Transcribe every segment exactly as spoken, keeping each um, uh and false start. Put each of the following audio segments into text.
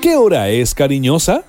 ¿Qué hora es, cariñosa?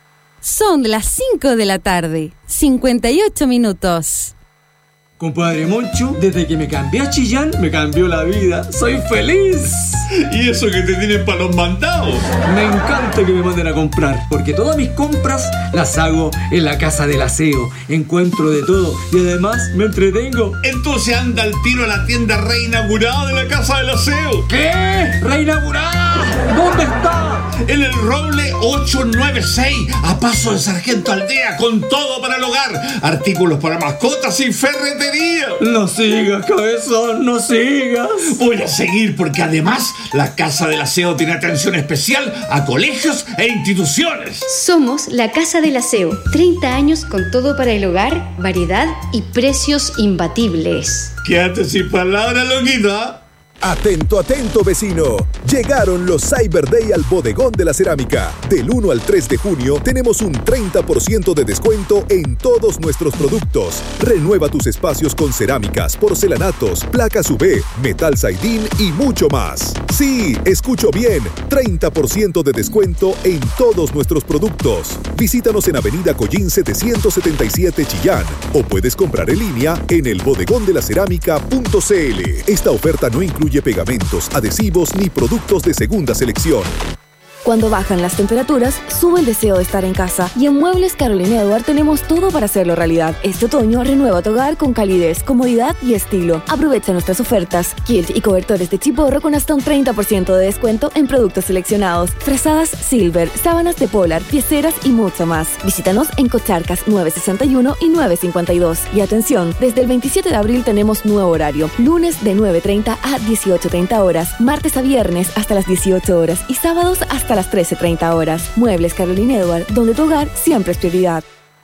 Son las cinco de la tarde, cincuenta y ocho minutos. Compadre Moncho, desde que me cambié a Chillán, me cambió la vida. ¡Soy feliz! ¿Y eso que te tienen para los mandados? Me encanta que me manden a comprar, porque todas mis compras las hago en la Casa del Aseo. Encuentro de todo y además me entretengo. Entonces anda al tiro a la tienda reinaugurada de la Casa del Aseo. ¿Qué? ¿Reinaugurada? ¿Dónde está? En el Roble ochocientos noventa y seis, a paso de Sargento Aldea, con todo para el hogar. Artículos para mascotas y ferretería. No sigas, cabezón, no sigas. Voy a seguir porque además la Casa del Aseo tiene atención especial a colegios e instituciones. Somos la Casa del Aseo. treinta años con todo para el hogar, variedad y precios imbatibles. Quédate sin palabras, loquita. Atento, atento, vecino. Llegaron los Cyber Day al Bodegón de la Cerámica. Del uno al tres de junio tenemos un treinta por ciento de descuento en todos nuestros productos. Renueva tus espacios con cerámicas, porcelanatos, placas U V, metal Saidin y mucho más. Sí, escucho bien. treinta por ciento de descuento en todos nuestros productos. Visítanos en Avenida Collín setecientos setenta y siete Chillán o puedes comprar en línea en el bodegón de la cerámica punto c l. Esta oferta no incluye pegamentos, adhesivos ni productos de segunda selección. Cuando bajan las temperaturas, sube el deseo de estar en casa. Y en Muebles Carolina Eduard tenemos todo para hacerlo realidad. Este otoño renueva tu hogar con calidez, comodidad y estilo. Aprovecha nuestras ofertas. Quilt y cobertores de chiporro con hasta un treinta por ciento de descuento en productos seleccionados. Frazadas Silver, sábanas de Polar, pieceras y mucho más. Visítanos en Cocharcas nueve sesenta y uno y nueve cincuenta y dos. Y atención, desde el veintisiete de abril tenemos nuevo horario. Lunes de nueve treinta a dieciocho treinta horas. Martes a viernes hasta las dieciocho horas. Y sábados hasta las trece treinta horas. Muebles Carolina Eduard, donde tu hogar siempre es prioridad.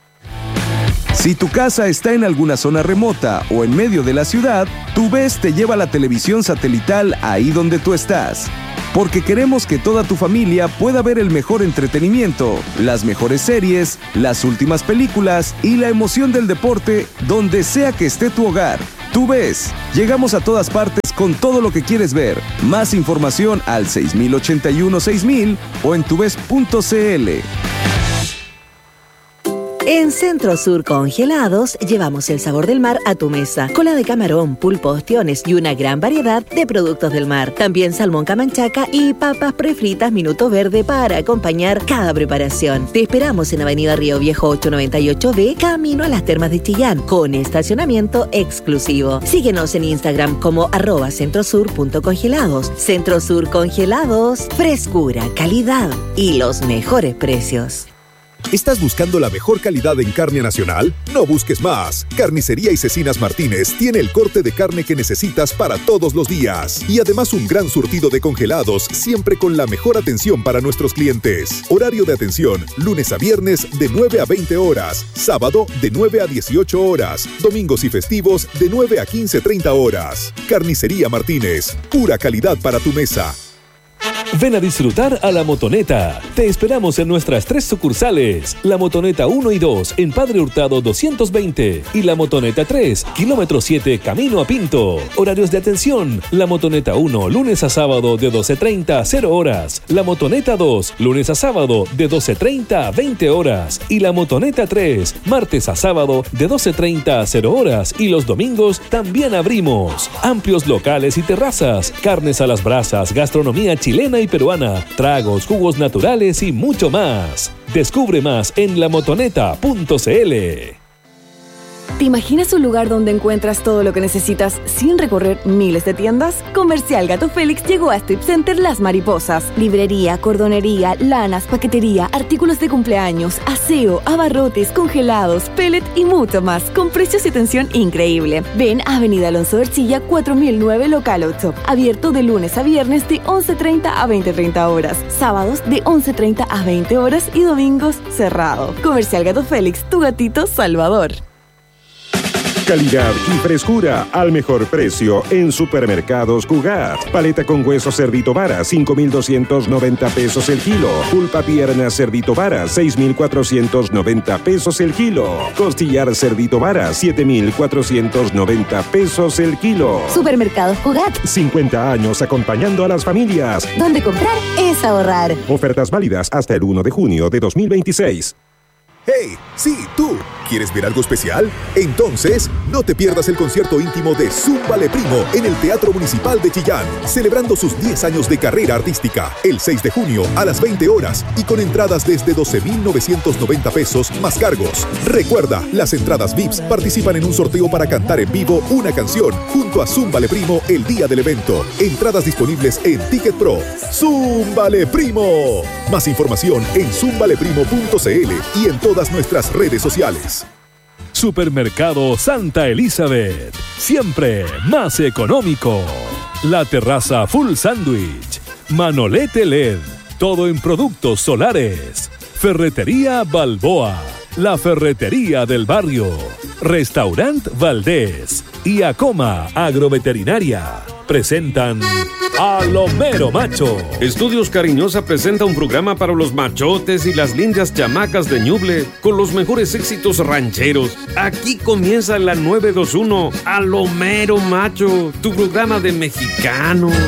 Si tu casa está en alguna zona remota o en medio de la ciudad, TuVes te lleva la televisión satelital ahí donde tú estás. Porque queremos que toda tu familia pueda ver el mejor entretenimiento, las mejores series, las últimas películas y la emoción del deporte donde sea que esté tu hogar. TuVes, llegamos a todas partes con todo lo que quieres ver. Más información al seis mil ochenta y uno seis mil o en tuves punto c l. En Centro Sur Congelados llevamos el sabor del mar a tu mesa. Cola de camarón, pulpo, ostiones y una gran variedad de productos del mar. También salmón camanchaca y papas prefritas Minuto Verde para acompañar cada preparación. Te esperamos en Avenida Río Viejo ochocientos noventa y ocho B, camino a las Termas de Chillán, con estacionamiento exclusivo. Síguenos en Instagram como arroba centrosur.congelados. Centro Sur Congelados, frescura, calidad y los mejores precios. ¿Estás buscando la mejor calidad en carne nacional? No busques más. Carnicería y Cecinas Martínez tiene el corte de carne que necesitas para todos los días. Y además un gran surtido de congelados, siempre con la mejor atención para nuestros clientes. Horario de atención, lunes a viernes de nueve a veinte horas. Sábado de nueve a dieciocho horas. Domingos y festivos de nueve a quince treinta horas. Carnicería Martínez, pura calidad para tu mesa. Ven a disfrutar a La Motoneta. Te esperamos en nuestras tres sucursales. La Motoneta uno y dos en Padre Hurtado doscientos veinte y La Motoneta tres, kilómetro siete, camino a Pinto. Horarios de atención. La Motoneta uno, lunes a sábado de doce treinta a cero horas. La Motoneta dos, lunes a sábado de doce treinta a veinte horas. Y La Motoneta tres, martes a sábado de doce treinta a cero horas. Y los domingos también abrimos. Amplios locales y terrazas. Carnes a las brasas, gastronomía chilena y peruana, tragos, jugos naturales y mucho más. Descubre más en la motoneta punto c l. ¿Te imaginas un lugar donde encuentras todo lo que necesitas sin recorrer miles de tiendas? Comercial Gato Félix llegó a Strip Center Las Mariposas. Librería, cordonería, lanas, paquetería, artículos de cumpleaños, aseo, abarrotes, congelados, pellet y mucho más, con precios y atención increíble. Ven a Avenida Alonso Ercilla cuatro mil nueve, local ocho. Abierto de lunes a viernes de once treinta a veinte treinta horas. Sábados de once treinta a veinte horas y domingos cerrado. Comercial Gato Félix, tu gatito salvador. Calidad y frescura al mejor precio en Supermercados Cugat. Paleta con hueso cerdito vara, cinco mil doscientos noventa pesos el kilo. Pulpa pierna cerdito vara, seis mil cuatrocientos noventa pesos el kilo. Costillar cerdito vara, siete mil cuatrocientos noventa pesos el kilo. Supermercados Cugat. cincuenta años acompañando a las familias. Donde comprar es ahorrar. Ofertas válidas hasta el primero de junio de dos mil veintiséis. ¡Hey! Sí, tú. ¿Quieres ver algo especial? Entonces, no te pierdas el concierto íntimo de Zúmbale Primo en el Teatro Municipal de Chillán, celebrando sus diez años de carrera artística, el seis de junio a las veinte horas y con entradas desde doce mil novecientos noventa pesos más cargos. Recuerda, las entradas V I Ps participan en un sorteo para cantar en vivo una canción junto a Zúmbale Primo el día del evento. Entradas disponibles en Ticket Pro. ¡Zúmbale Primo! Más información en zúmbale primo punto c l y en todas nuestras redes sociales. Supermercado Santa Elizabeth, siempre más económico. La terraza Full Sandwich, Manolete L E D, todo en productos solares. Ferretería Balboa, la ferretería del barrio. Restaurant Valdés y Acoma Agroveterinaria presentan A lo Mero Macho. Estudios Cariñosa presenta un programa para los machotes y las lindas chamacas de Ñuble con los mejores éxitos rancheros. Aquí comienza la nueve dos uno A lo Mero Macho, tu programa de mexicano.